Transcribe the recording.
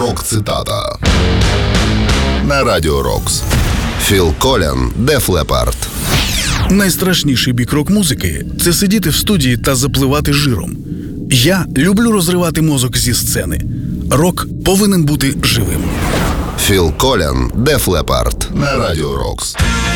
Рок-цитата на Радіо Рокс. Філ Колін, Def Leppard. Найстрашніший бік рок-музики – це сидіти в студії та запливати жиром. Я люблю розривати мозок зі сцени. Рок повинен бути живим. Філ Колін, Def Leppard на Радіо Рокс.